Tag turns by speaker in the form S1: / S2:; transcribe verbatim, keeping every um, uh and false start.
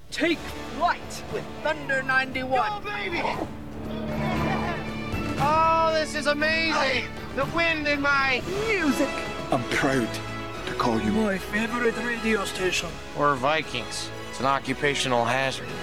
S1: Take flight with Thunder ninety-one.
S2: Go, baby! Oh, this is amazing! The wind in my...
S1: Music.
S3: I'm proud to call you
S1: My favorite radio station.
S2: We're Vikings. It's an occupational hazard.